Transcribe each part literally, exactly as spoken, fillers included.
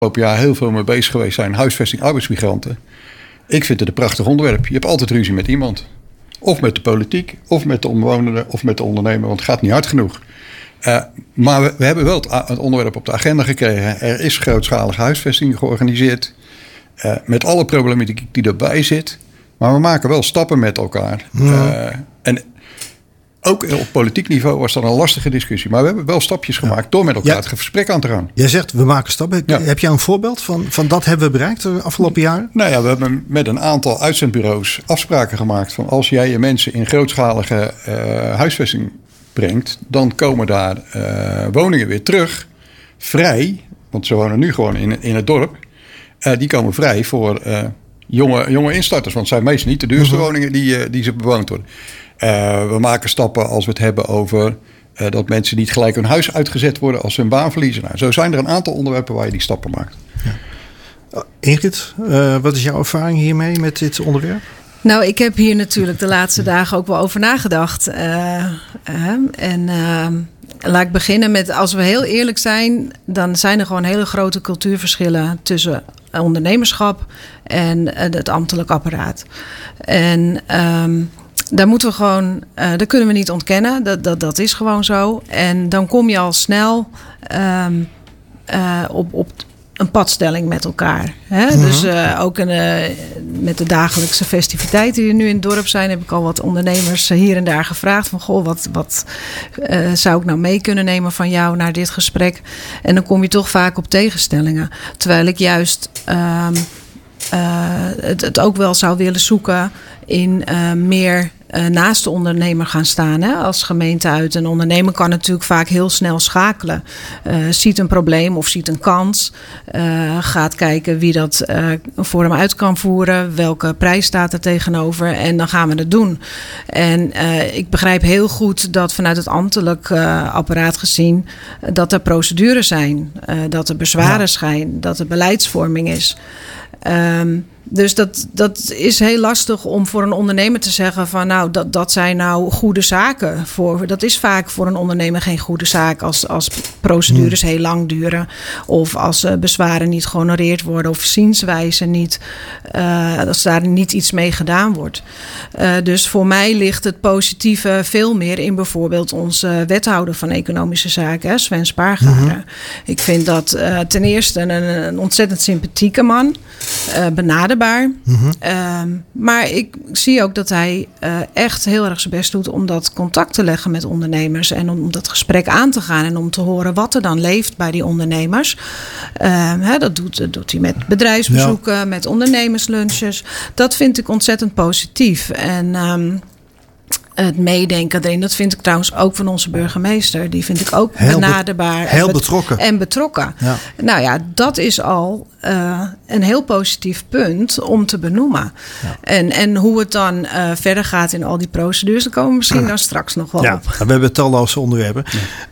afgelopen jaar heel veel mee bezig geweest zijn. Huisvesting arbeidsmigranten. Ik vind het een prachtig onderwerp. Je hebt altijd ruzie met iemand. Of met de politiek, of met de omwonenden, of met de ondernemer. Want het gaat niet hard genoeg. Uh, maar we, we hebben wel het, het onderwerp op de agenda gekregen. Er is grootschalige huisvesting georganiseerd. Uh, met alle problematiek die erbij zit. Maar we maken wel stappen met elkaar. Ja. Uh, en ook op politiek niveau was dat een lastige discussie. Maar we hebben wel stapjes gemaakt ja. door met elkaar ja. het gesprek aan te gaan. Jij zegt, we maken stappen. Ja. Heb jij een voorbeeld van, van dat hebben we bereikt de afgelopen jaren? Nou ja, we hebben met een aantal uitzendbureaus afspraken gemaakt. Van als jij je mensen in grootschalige uh, huisvesting brengt, dan komen daar uh, woningen weer terug. Vrij, want ze wonen nu gewoon in, in het dorp. Uh, die komen vrij voor uh, jonge, jonge instarters. Want het zijn meestal niet de duurste uh-huh. woningen die, uh, die ze bewoond worden. Uh, we maken stappen als we het hebben over uh, dat mensen niet gelijk hun huis uitgezet worden als ze hun baan verliezen. Nou, zo zijn er een aantal onderwerpen waar je die stappen maakt. Ja. Uh, Ingrid, uh, wat is jouw ervaring hiermee met dit onderwerp? Nou, ik heb hier natuurlijk de laatste dagen ook wel over nagedacht. Uh, uh, en uh, laat ik beginnen met, als we heel eerlijk zijn, dan zijn er gewoon hele grote cultuurverschillen tussen ondernemerschap en uh, het ambtelijk apparaat. En um, daar moeten we gewoon, uh, dat kunnen we niet ontkennen. Dat, dat, dat is gewoon zo. En dan kom je al snel um, uh, op, op een padstelling met elkaar. Hè? Mm-hmm. Dus uh, ook een, uh, met de dagelijkse festiviteiten die er nu in het dorp zijn, heb ik al wat ondernemers hier en daar gevraagd van goh, wat, wat uh, zou ik nou mee kunnen nemen van jou naar dit gesprek? En dan kom je toch vaak op tegenstellingen. Terwijl ik juist uh, uh, het, het ook wel zou willen zoeken in uh, meer uh, naast de ondernemer gaan staan. Hè? Als gemeente uit. Een ondernemer kan natuurlijk vaak heel snel schakelen. Uh, ziet een probleem of ziet een kans. Uh, gaat kijken wie dat uh, voor hem uit kan voeren. Welke prijs staat er tegenover. En dan gaan we het doen. En uh, ik begrijp heel goed dat vanuit het ambtelijk uh, apparaat gezien, uh, dat er procedures zijn. Uh, dat er bezwaren ja. zijn. Dat er beleidsvorming is. Um, Dus dat, dat is heel lastig om voor een ondernemer te zeggen van nou, dat, dat zijn nou goede zaken. Voor, dat is vaak voor een ondernemer geen goede zaak als, als procedures heel lang duren. Of als uh, bezwaren niet gehonoreerd worden of zienswijzen niet, uh, als daar niet iets mee gedaan wordt. Uh, dus voor mij ligt het positieve veel meer in bijvoorbeeld onze wethouder van Economische Zaken, hè, Sven Spaargaren. Mm-hmm. Ik vind dat uh, ten eerste een, een ontzettend sympathieke man. Uh, benaderbaar. Mm-hmm. Um, maar ik zie ook dat hij uh, echt heel erg zijn best doet om dat contact te leggen met ondernemers. En om dat gesprek aan te gaan. En om te horen wat er dan leeft bij die ondernemers. Um, hè, dat, doet, dat doet hij met bedrijfsbezoeken, ja. met ondernemerslunches. Dat vind ik ontzettend positief. En Um, het meedenken erin, dat vind ik trouwens ook van onze burgemeester. Die vind ik ook heel benaderbaar. Be- heel en betrokken. En betrokken. Ja. Nou ja, dat is al uh, een heel positief punt om te benoemen. Ja. En, en hoe het dan uh, verder gaat in al die procedures, daar komen we misschien ja. dan straks nog wel ja. op. We hebben talloze onderwerpen.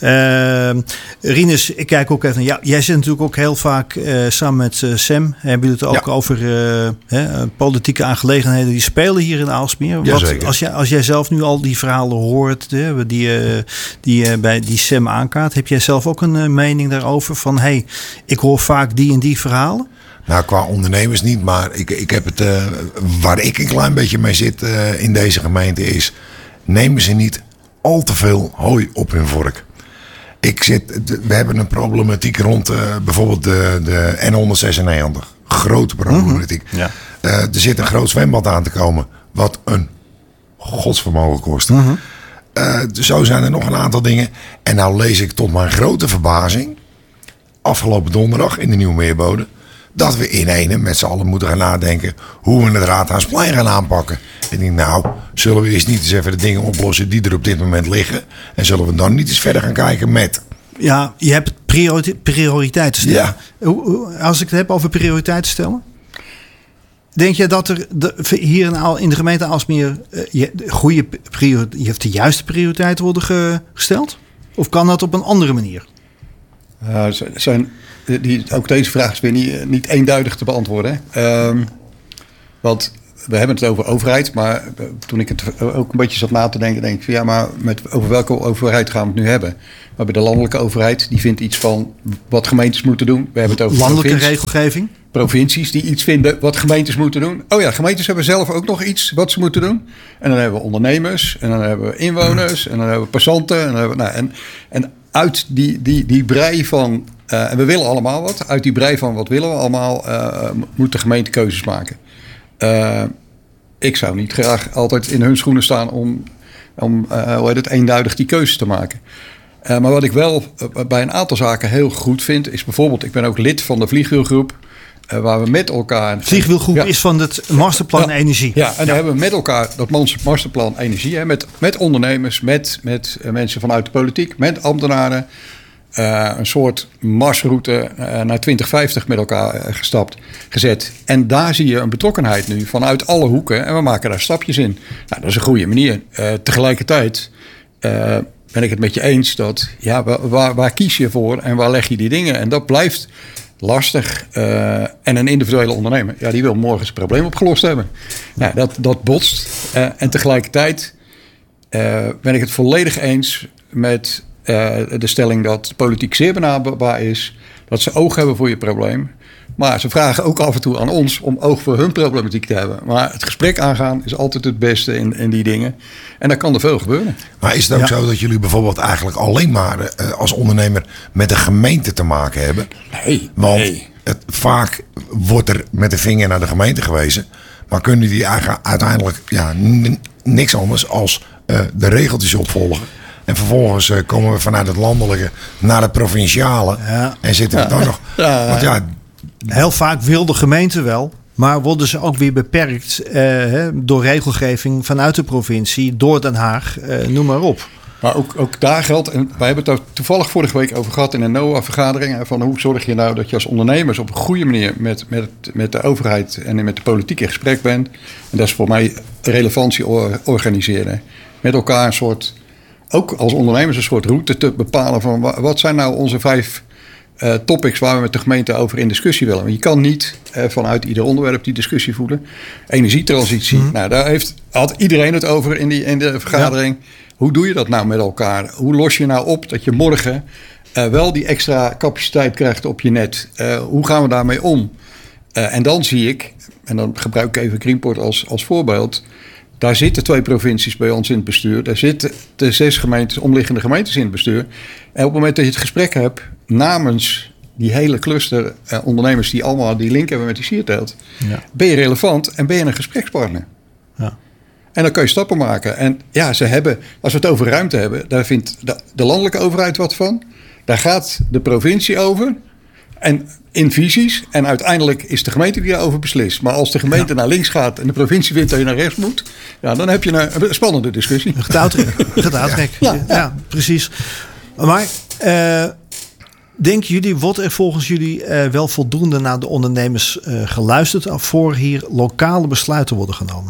Ja. Uh, Rinus, ik kijk ook even. Ja, jij zit natuurlijk ook heel vaak uh, samen met uh, Sam. Hebben jullie het ook ja. over uh, hè, politieke aangelegenheden die spelen hier in Aalsmeer? Ja, Wat, zeker. Als jij, als jij zelf nu al die verhalen hoort hè, die, uh, die uh, bij die Sam aankaart, heb jij zelf ook een uh, mening daarover? Van hey, ik hoor vaak die en die verhalen. Nou, qua ondernemers niet, maar ik, ik heb het, uh, waar ik een klein beetje mee zit uh, in deze gemeente is, nemen ze niet al te veel hooi op hun vork. Ik zit, we hebben een problematiek rond uh, bijvoorbeeld de, de N honderdzesennegentig. Grote problematiek. Mm-hmm. Ja. Uh, er zit een groot zwembad aan te komen, wat een godsvermogen kost. Mm-hmm. Uh, zo zijn er nog een aantal dingen. En nou lees ik tot mijn grote verbazing, afgelopen donderdag in de Nieuwe Meerbode, dat we in ene met z'n allen moeten gaan nadenken hoe we het Raadhuisplein gaan aanpakken. Ik denk, nou, zullen we eens niet eens even de dingen oplossen die er op dit moment liggen? En zullen we dan niet eens verder gaan kijken met? Ja, je hebt priori- prioriteiten stellen. Ja. Als ik het heb over prioriteiten stellen. Denk je dat er de, hier in, in de gemeente Aalsmeer uh, goede prior, je heeft de juiste prioriteiten worden ge, gesteld? Of kan dat op een andere manier? Uh, zijn, die, ook deze vraag is weer niet, niet eenduidig te beantwoorden. Um, want we hebben het over overheid, maar toen ik het ook een beetje zat na te denken, denk ik van ja, maar met, over welke overheid gaan we het nu hebben? We hebben de landelijke overheid, die vindt iets van wat gemeentes moeten doen. We hebben het over landelijke provincies, regelgeving. Provincies die iets vinden wat gemeentes moeten doen. Oh ja, gemeentes hebben zelf ook nog iets wat ze moeten doen. En dan hebben we ondernemers, en dan hebben we inwoners, en dan hebben we passanten. En, dan hebben we, nou, en, en uit die, die, die brei van, uh, en we willen allemaal wat, uit die brei van wat willen we allemaal, uh, moet de gemeente keuzes maken. Uh, ik zou niet graag altijd in hun schoenen staan om, om uh, hoe heet het, eenduidig die keuzes te maken. Uh, maar wat ik wel uh, bij een aantal zaken heel goed vind, is bijvoorbeeld, ik ben ook lid van de Vliegwielgroep, uh, waar we met elkaar... Vliegwielgroep ja, is van het Masterplan ja, Energie. Ja, en ja. dan hebben we met elkaar dat Masterplan Energie, hè, met, met ondernemers, met, met uh, mensen vanuit de politiek, met ambtenaren, Uh, een soort marsroute uh, naar twintig vijftig met elkaar uh, gestapt, gezet. En daar zie je een betrokkenheid nu vanuit alle hoeken. En we maken daar stapjes in. Nou, dat is een goede manier. Uh, tegelijkertijd uh, ben ik het met je eens dat, ja, waar, waar kies je voor en waar leg je die dingen? En dat blijft lastig. Uh, en een individuele ondernemer, ja, die wil morgen zijn probleem opgelost hebben. Nou, dat, dat botst. Uh, en tegelijkertijd uh, ben ik het volledig eens met Uh, de stelling dat de politiek zeer benaderbaar is. Dat ze oog hebben voor je probleem. Maar ze vragen ook af en toe aan ons om oog voor hun problematiek te hebben. Maar het gesprek aangaan is altijd het beste in, in die dingen. En dan kan er veel gebeuren. Maar is het ook ja. zo dat jullie bijvoorbeeld eigenlijk alleen maar uh, als ondernemer met de gemeente te maken hebben? Nee. Want nee. Het, vaak wordt er met de vinger naar de gemeente gewezen. Maar kunnen die eigenlijk uiteindelijk ja, n- niks anders als uh, de regeltjes opvolgen? En vervolgens uh, komen we vanuit het landelijke naar het provinciale. Ja. En zitten we ja. dan nog... Ja. Want ja, heel vaak wil de gemeente wel. Maar worden ze ook weer beperkt uh, hè, door regelgeving vanuit de provincie. Door Den Haag, uh, noem maar op. Maar ook, ook daar geldt, en wij hebben het er toevallig vorige week over gehad in een N O A-vergadering. Van hoe zorg je nou dat je als ondernemers op een goede manier met, met, met de overheid en met de politiek in gesprek bent. En dat is voor mij relevantie organiseren. Met elkaar een soort... Ook als ondernemers een soort route te bepalen van wat zijn nou onze vijf uh, topics waar we met de gemeente over in discussie willen. Want je kan niet uh, vanuit ieder onderwerp die discussie voeren. Energietransitie, mm. nou, daar heeft, had iedereen het over in, die, in de vergadering. Ja. Hoe doe je dat nou met elkaar? Hoe los je nou op dat je morgen uh, wel die extra capaciteit krijgt op je net? Uh, hoe gaan we daarmee om? Uh, en dan zie ik, en dan gebruik ik even Greenport als, als voorbeeld. Daar zitten twee provincies bij ons in het bestuur. Daar zitten de zes gemeentes, omliggende gemeentes in het bestuur. En op het moment dat je het gesprek hebt namens die hele cluster eh, ondernemers die allemaal die link hebben met die sierteelt, ja. ben je relevant en ben je een gesprekspartner. Ja. En dan kun je stappen maken. En ja, ze hebben, als we het over ruimte hebben, daar vindt de, de landelijke overheid wat van. Daar gaat de provincie over. En in visies. En uiteindelijk is de gemeente die daarover beslist. Maar als de gemeente ja. naar links gaat en de provincie vindt dat je naar rechts moet, ja, dan heb je een, een spannende discussie. Getouwtrek. Getouwtrek. Ja. Ja, ja. ja, precies. Maar uh, denken jullie, wordt er volgens jullie uh, wel voldoende naar de ondernemers uh, geluisterd voor hier lokale besluiten worden genomen?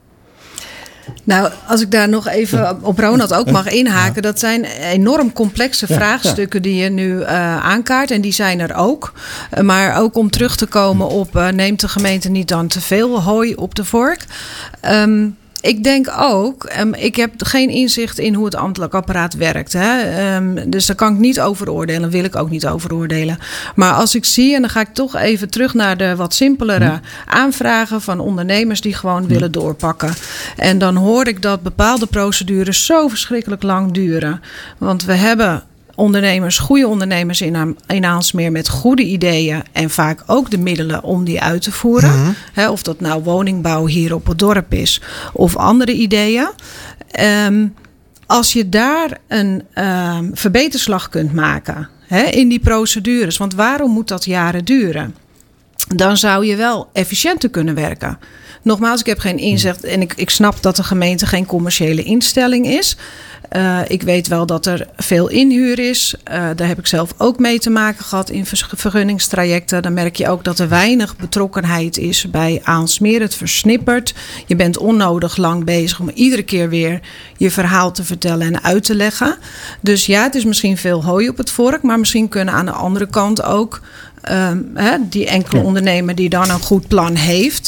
Nou, als ik daar nog even op Ronald ook mag inhaken. Dat zijn enorm complexe ja, vraagstukken ja. die je nu uh, aankaart. En die zijn er ook. Uh, maar ook om terug te komen op uh, neemt de gemeente niet dan te veel hooi op de vork. Um, Ik denk ook, um, ik heb geen inzicht in hoe het ambtelijk apparaat werkt. Hè? Um, dus daar kan ik niet over oordelen, wil ik ook niet over oordelen. Maar als ik zie, en dan ga ik toch even terug naar de wat simpelere hmm. aanvragen van ondernemers die gewoon hmm. willen doorpakken. En dan hoor ik dat bepaalde procedures zo verschrikkelijk lang duren. Want we hebben ondernemers, goede ondernemers in, in Aalsmeer met goede ideeën en vaak ook de middelen om die uit te voeren. Mm-hmm. He, of dat nou woningbouw hier op het dorp is of andere ideeën. Um, als je daar een um, verbeterslag kunt maken he, in die procedures, want waarom moet dat jaren duren? Dan zou je wel efficiënter kunnen werken. Nogmaals, ik heb geen inzicht en ik, ik snap dat de gemeente geen commerciële instelling is. Uh, ik weet wel dat er veel inhuur is. Uh, daar heb ik zelf ook mee te maken gehad in vergunningstrajecten. Dan merk je ook dat er weinig betrokkenheid is bij Aalsmeer. Het versnippert. Je bent onnodig lang bezig om iedere keer weer je verhaal te vertellen en uit te leggen. Dus ja, het is misschien veel hooi op het vork. Maar misschien kunnen aan de andere kant ook Um, hè, die enkele ondernemer die dan een goed plan heeft,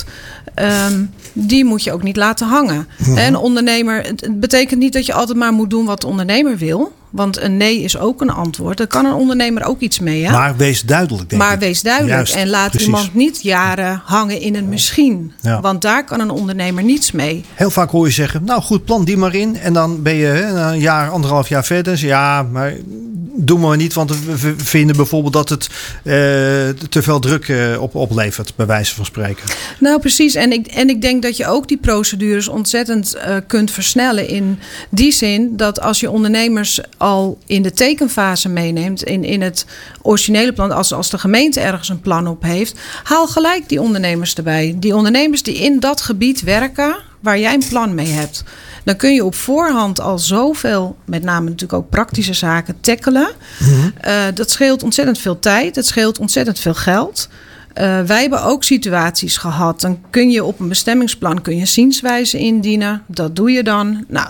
Um, die moet je ook niet laten hangen. Mm-hmm. En een ondernemer, het, het betekent niet dat je altijd maar moet doen wat de ondernemer wil. Want een nee is ook een antwoord. Daar kan een ondernemer ook iets mee. Hè? Maar wees duidelijk, denk maar ik. wees duidelijk. Juist, en laat precies. iemand niet jaren hangen in een misschien. Ja. Want daar kan een ondernemer niets mee. Heel vaak hoor je zeggen, nou goed, plan die maar in. En dan ben je hè, een jaar, anderhalf jaar verder. Dus ja, maar doen we maar niet. Want we vinden bijvoorbeeld dat het uh, te veel druk uh, op, oplevert. Bij wijze van spreken. Nou precies. En ik, en ik denk dat je ook die procedures ontzettend uh, kunt versnellen. In die zin dat als je ondernemers al in de tekenfase meeneemt. In, in het originele plan. Als, als de gemeente ergens een plan op heeft. Haal gelijk die ondernemers erbij. Die ondernemers die in dat gebied werken. Waar jij een plan mee hebt. Dan kun je op voorhand al zoveel, met name natuurlijk ook praktische zaken, tackelen. Mm-hmm. Uh, dat scheelt ontzettend veel tijd. Het scheelt ontzettend veel geld. Uh, wij hebben ook situaties gehad. Dan kun je op een bestemmingsplan kun je zienswijze indienen. Dat doe je dan. Nou,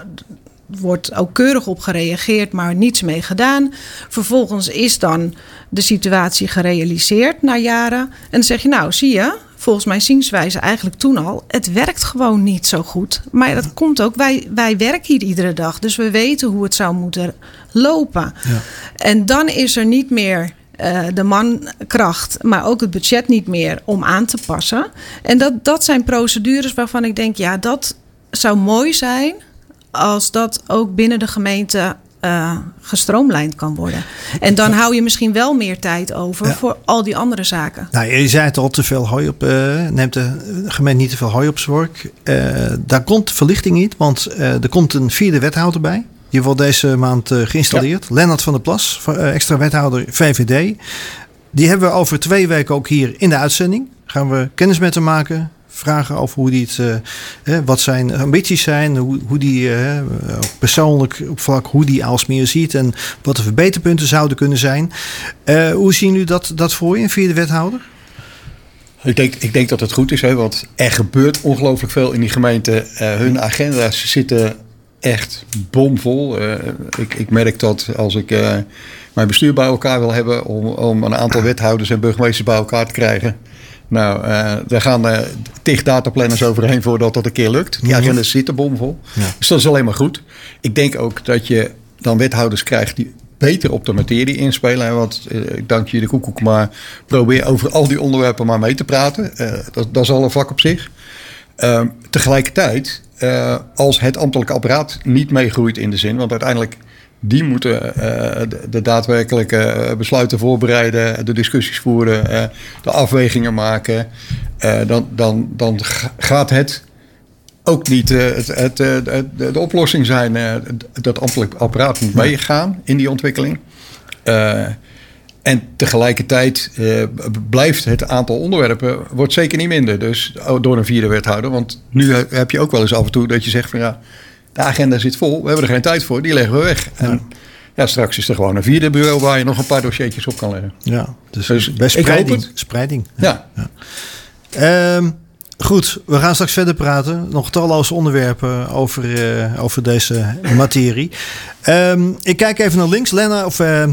wordt ook keurig op gereageerd, maar niets mee gedaan. Vervolgens is dan de situatie gerealiseerd na jaren. En dan zeg je, nou, zie je, volgens mijn zienswijze eigenlijk toen al, het werkt gewoon niet zo goed. Maar dat komt ook, wij, wij werken hier iedere dag. Dus we weten hoe het zou moeten lopen. Ja. En dan is er niet meer uh, de mankracht, maar ook het budget niet meer om aan te passen. En dat, dat zijn procedures waarvan ik denk, ja, dat zou mooi zijn als dat ook binnen de gemeente uh, gestroomlijnd kan worden. En dan hou je misschien wel meer tijd over ja. voor al die andere zaken. Nou, je zei het al, te veel hooi op, uh, neemt de gemeente niet te veel hooi op z'n vork. Uh, daar komt verlichting niet, want uh, er komt een vierde wethouder bij. Die wordt deze maand uh, geïnstalleerd. Ja. Lennart van der Plas, uh, extra wethouder V V D. Die hebben we over twee weken ook hier in de uitzending. Gaan we kennis met hem maken. Vragen over hoe die het, uh, wat zijn ambities zijn, hoe, hoe die uh, persoonlijk op vlak, hoe die Aalsmeer ziet en wat de verbeterpunten zouden kunnen zijn. Uh, hoe zien jullie dat, dat voor je, een vierde wethouder? Ik denk, ik denk dat het goed is, hè, want er gebeurt ongelooflijk veel in die gemeente. Uh, hun agenda's zitten echt bomvol. Uh, ik, ik merk dat als ik uh, mijn bestuur bij elkaar wil hebben om, om een aantal wethouders en burgemeesters bij elkaar te krijgen. Nou, uh, daar gaan uh, tig dataplanners overheen voordat dat een keer lukt. Die agendas zitten bomvol. Ja. Dus dat is alleen maar goed. Ik denk ook dat je dan wethouders krijgt die beter op de materie inspelen. Want uh, ik dank je de koekoek, maar probeer over al die onderwerpen maar mee te praten. Uh, dat, dat is al een vak op zich. Uh, tegelijkertijd, uh, als het ambtelijke apparaat niet meegroeit in de zin, want uiteindelijk die moeten uh, de, de daadwerkelijke besluiten voorbereiden, de discussies voeren, uh, de afwegingen maken. Uh, dan, dan, dan gaat het ook niet uh, het, het, uh, de, de oplossing zijn. Uh, dat ambtelijk apparaat moet meegaan in die ontwikkeling. Uh, en tegelijkertijd uh, blijft het aantal onderwerpen wordt zeker niet minder. Dus door een vierde wethouder. Want nu heb je ook wel eens af en toe dat je zegt van ja, de agenda zit vol, we hebben er geen tijd voor, die leggen we weg. Ja. En ja, straks is er gewoon een vierde bureau waar je nog een paar dossiertjes op kan leggen. Ja, dus, dus bij spreiding. spreiding. Ja. ja. ja. Um, goed, we gaan straks verder praten. Nog talloze onderwerpen over, uh, over deze materie. Um, ik kijk even naar links. Lena of uh,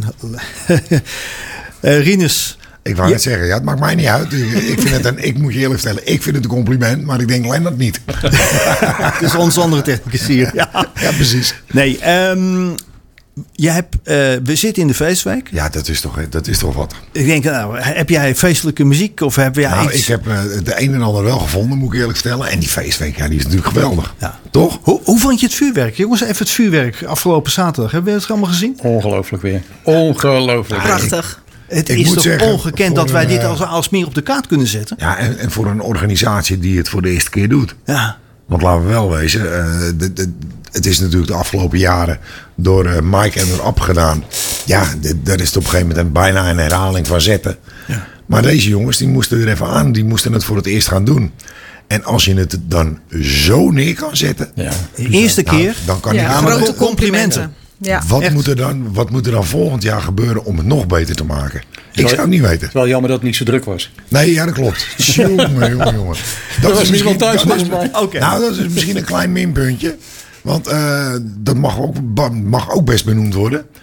uh, Rinus. Ik wou ja. net zeggen, ja, het maakt mij niet uit. Ik, vind het een, ik moet je eerlijk vertellen, ik vind het een compliment, maar ik denk Lennart niet. Het is onze andere technicus hier. Ja, ja precies. Nee, um, je hebt, uh, we zitten in de feestweek. Ja, dat is toch, dat is toch wat. Ik denk, nou, heb jij feestelijke muziek of heb jij nou, iets? Ik heb uh, de een en ander wel gevonden, moet ik eerlijk stellen. En die feestweek, ja, die is natuurlijk geweldig. Ja. Toch? Hoe, hoe vond je het vuurwerk? Jongens, even het vuurwerk afgelopen zaterdag. Hebben we het allemaal gezien? Ongelooflijk weer. Ongelooflijk. Prachtig. Het ik is toch zeggen, ongekend dat wij een, dit als Aalsmeer op de kaart kunnen zetten? Ja, en, en voor een organisatie die het voor de eerste keer doet. Ja. Want laten we wel wezen, uh, de, de, het is natuurlijk de afgelopen jaren door uh, Mike en door Ab gedaan. Ja, de, daar is het op een gegeven moment bijna een herhaling van zetten. Ja. Maar deze jongens, die moesten er even aan. Die moesten het voor het eerst gaan doen. En als je het dan zo neer kan zetten. Ja. De eerste nou, keer. Dan kan ja, ik grote complimenten. complimenten. Ja, wat, moet er dan, wat moet er dan volgend jaar gebeuren om het nog beter te maken? Ik zou het niet weten. Het is wel jammer dat het niet zo druk was. Nee, ja, dat klopt. jongen, jongen, jongen. Dat, dat was niemand thuis. Dat is, okay. Nou, dat is misschien een klein minpuntje. Want uh, dat mag ook, mag ook best benoemd worden.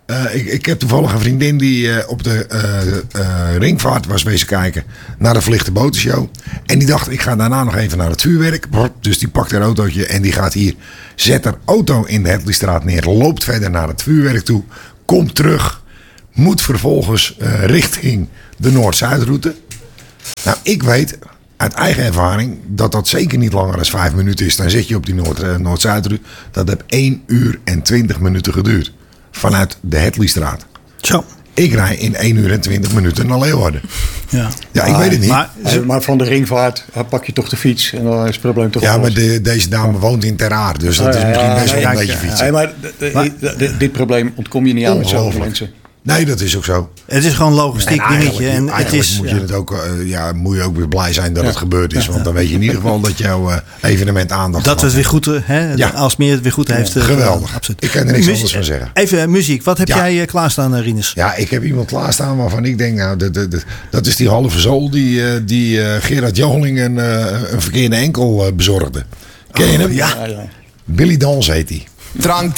Uh, ik, ik heb toevallig een vriendin die uh, op de uh, uh, ringvaart was wezen kijken naar de verlichte botenshow. En die dacht, ik ga daarna nog even naar het vuurwerk. Dus die pakt haar autootje en die gaat hier, zet haar auto in de Hedleystraat neer, loopt verder naar het vuurwerk toe, komt terug, moet vervolgens uh, richting de Noord-Zuidroute. Nou, ik weet uit eigen ervaring dat dat zeker niet langer dan vijf minuten is. Dan zit je op die Noord, uh, Noord-Zuidroute. Dat heeft één uur en twintig minuten geduurd. Vanuit de Hedleystraat. Zo. Ik rij in één uur en twintig minuten naar Leeuwarden. Ja, ja ik maar, weet het niet. Maar, maar van de ringvaart pak je toch de fiets en dan is het probleem toch. Ja, maar de, deze dame woont in Ter Aar, dus dat is misschien best wel een beetje fietsen. Ja, maar, de, de, maar de, de, dit probleem ontkom je niet aan met zoveel mensen. Nee, dat is ook zo. Het is gewoon een logistiek en dingetje. En het is, moet, ja. je het ook, uh, ja, moet je ook weer blij zijn dat ja. het gebeurd is. Want dan weet je in ieder geval dat jouw uh, evenement aandacht dat we het weer goed, hè, ja. als meer het weer goed heeft. Ja, geweldig. Uh, absoluut. Ik kan er niks Muzie- anders van zeggen. Even uh, muziek. Wat heb ja. jij uh, klaarstaan, uh, Rinus? Ja, ik heb iemand klaarstaan waarvan ik denk, nou, de, de, de, dat is die halve zool die, uh, die uh, Gerard Joling een, uh, een verkeerde enkel uh, bezorgde. Ken je oh, hem? Ja. ja, ja. Billy Dans heet hij. Tranquilo.